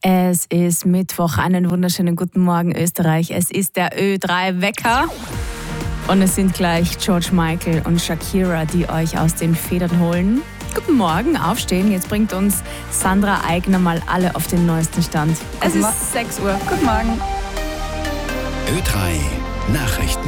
Es ist Mittwoch, einen wunderschönen guten Morgen Österreich. Es ist der Ö3-Wecker und es sind gleich George Michael und Shakira, die euch aus den Federn holen. Guten Morgen, aufstehen. Jetzt bringt uns Sandra Eigner mal alle auf den neuesten Stand. Es ist 6 Uhr. Guten Morgen. Ö3 Nachrichten.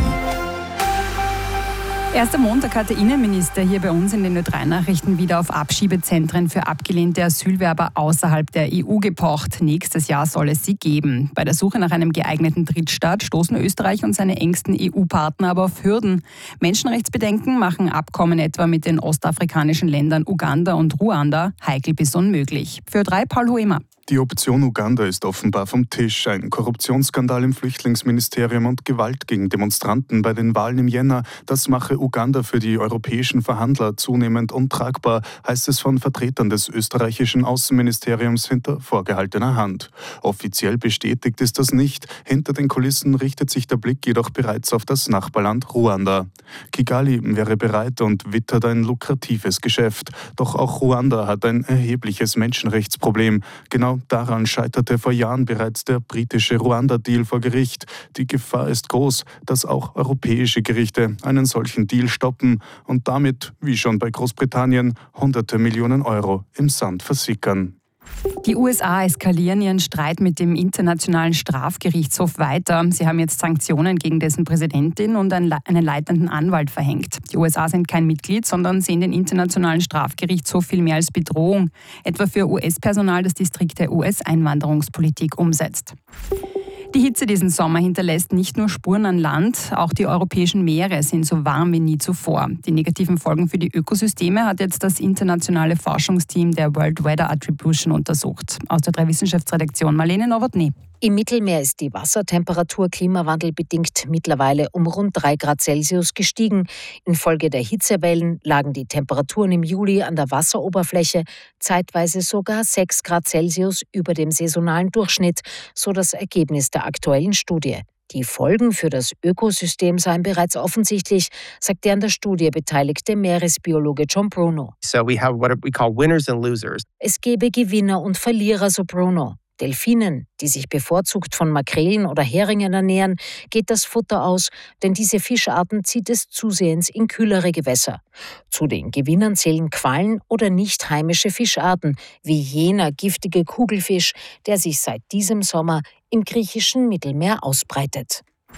Erster Montag hat der Innenminister hier bei uns in den Ö3-Nachrichten wieder auf Abschiebezentren für abgelehnte Asylwerber außerhalb der EU gepocht. Nächstes Jahr soll es sie geben. Bei der Suche nach einem geeigneten Drittstaat stoßen Österreich und seine engsten EU-Partner aber auf Hürden. Menschenrechtsbedenken machen Abkommen etwa mit den ostafrikanischen Ländern Uganda und Ruanda heikel bis unmöglich. Für Ö3 Paul Hoemer. Die Option Uganda ist offenbar vom Tisch. Ein Korruptionsskandal im Flüchtlingsministerium und Gewalt gegen Demonstranten bei den Wahlen im Jänner. Das mache Uganda für die europäischen Verhandler zunehmend untragbar, heißt es von Vertretern des österreichischen Außenministeriums hinter vorgehaltener Hand. Offiziell bestätigt ist das nicht. Hinter den Kulissen richtet sich der Blick jedoch bereits auf das Nachbarland Ruanda. Kigali wäre bereit und wittert ein lukratives Geschäft. Doch auch Ruanda hat ein erhebliches Menschenrechtsproblem. Genau daran scheiterte vor Jahren bereits der britische Ruanda-Deal vor Gericht. Die Gefahr ist groß, dass auch europäische Gerichte einen solchen Deal stoppen und damit, wie schon bei Großbritannien, hunderte Millionen Euro im Sand versickern. Die USA eskalieren ihren Streit mit dem Internationalen Strafgerichtshof weiter. Sie haben jetzt Sanktionen gegen dessen Präsidentin und einen leitenden Anwalt verhängt. Die USA sind kein Mitglied, sondern sehen den Internationalen Strafgerichtshof vielmehr als Bedrohung, etwa für US-Personal, das die strikte US-Einwanderungspolitik umsetzt. Die Hitze diesen Sommer hinterlässt nicht nur Spuren an Land, auch die europäischen Meere sind so warm wie nie zuvor. Die negativen Folgen für die Ökosysteme hat jetzt das internationale Forschungsteam der World Weather Attribution untersucht. Aus der 3 Wissenschaftsredaktion Marlene Nowotny. Im Mittelmeer ist die Wassertemperatur klimawandelbedingt mittlerweile um rund 3 Grad Celsius gestiegen. Infolge der Hitzewellen lagen die Temperaturen im Juli an der Wasseroberfläche zeitweise sogar 6 Grad Celsius über dem saisonalen Durchschnitt, so das Ergebnis der aktuellen Studie. Die Folgen für das Ökosystem seien bereits offensichtlich, sagt der an der Studie beteiligte Meeresbiologe John Bruno. So we have what we call winners and losers. Es gebe Gewinner und Verlierer, so Bruno. Delfinen, die sich bevorzugt von Makrelen oder Heringen ernähren, geht das Futter aus, denn diese Fischarten zieht es zusehends in kühlere Gewässer. Zu den Gewinnern zählen Quallen oder nicht heimische Fischarten, wie jener giftige Kugelfisch, der sich seit diesem Sommer im griechischen Mittelmeer ausbreitet.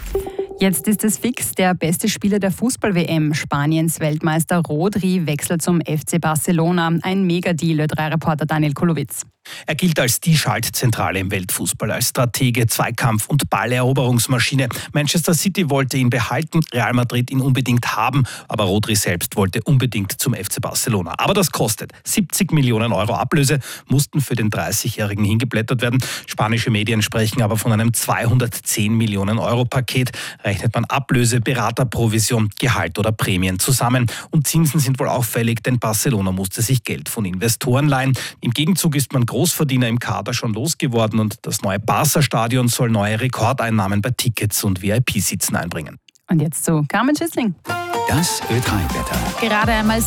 Jetzt ist es fix, der beste Spieler der Fußball-WM, Spaniens Weltmeister Rodri, wechselt zum FC Barcelona. Ein Megadeal, Ö3-Reporter Daniel Kulowitz. Er gilt als die Schaltzentrale im Weltfußball, als Stratege, Zweikampf- und Balleroberungsmaschine. Manchester City wollte ihn behalten, Real Madrid ihn unbedingt haben, aber Rodri selbst wollte unbedingt zum FC Barcelona. Aber das kostet 70 Millionen Euro Ablöse, mussten für den 30-Jährigen hingeblättert werden. Spanische Medien sprechen aber von einem 210 Millionen Euro Paket. Rechnet man Ablöse, Beraterprovision, Gehalt oder Prämien zusammen. Und Zinsen sind wohl auch fällig, denn Barcelona musste sich Geld von Investoren leihen. Im Gegenzug ist man Großverdiener im Kader schon losgeworden und das neue Barca-Stadion soll neue Rekordeinnahmen bei Tickets und VIP-Sitzen einbringen. Und jetzt zu Carmen Schüssling. Das Ö3-Wetter. Gerade einmal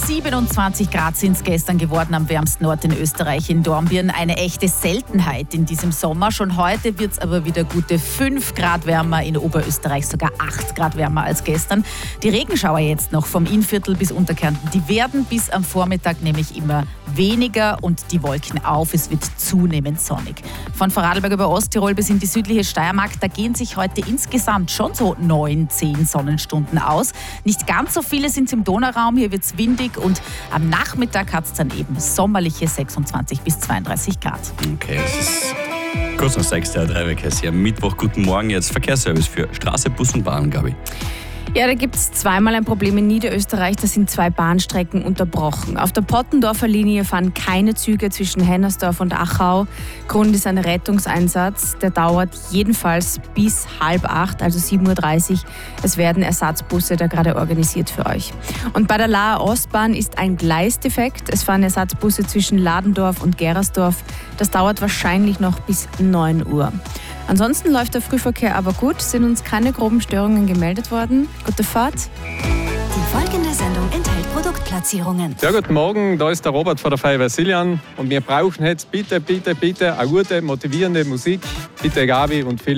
27 Grad sind es gestern geworden am wärmsten Ort in Österreich, in Dornbirn. Eine echte Seltenheit in diesem Sommer. Schon heute wird es aber wieder gute 5 Grad wärmer, in Oberösterreich sogar 8 Grad wärmer als gestern. Die Regenschauer jetzt noch vom Innviertel bis Unterkärnten, die werden bis am Vormittag nämlich immer weniger und die Wolken auf. Es wird zunehmend sonnig. Von Vorarlberg über Osttirol bis in die südliche Steiermark, da gehen sich heute insgesamt schon so 9-10 Sonnenstunden aus. Nicht ganz so viele sind im Donauraum, hier wird es windig und am Nachmittag hat es dann eben sommerliche 26 bis 32 Grad. Okay, es ist kurz nach 6 der Ö3-Wecker hier. Mittwoch, guten Morgen, jetzt Verkehrsservice für Straße, Bus und Bahn, Gabi. Ja, da gibt es zweimal ein Problem in Niederösterreich. Da sind 2 Bahnstrecken unterbrochen. Auf der Pottendorfer Linie fahren keine Züge zwischen Hennersdorf und Achau. Grund ist ein Rettungseinsatz. Der dauert jedenfalls bis 7:30, also 7:30 Uhr. Es werden Ersatzbusse da gerade organisiert für euch. Und bei der Laer Ostbahn ist ein Gleisdefekt. Es fahren Ersatzbusse zwischen Ladendorf und Gerersdorf. Das dauert wahrscheinlich noch bis 9 Uhr. Ansonsten läuft der Frühverkehr aber gut, sind uns keine groben Störungen gemeldet worden. Gute Fahrt. Die folgende Sendung enthält Produktplatzierungen. Ja, guten Morgen, da ist der Robert von der Feuerwehr Siljan und wir brauchen jetzt bitte eine gute, motivierende Musik. Bitte Gabi und viel